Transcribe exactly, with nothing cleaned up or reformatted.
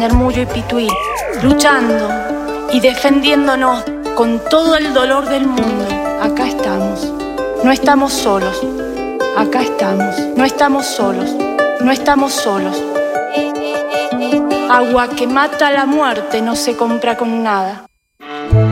Nermullo y Pituí, luchando y defendiéndonos con todo el dolor del mundo. Acá estamos, no estamos solos, acá estamos, no estamos solos, no estamos solos. Agua que mata la muerte no se compra con nada.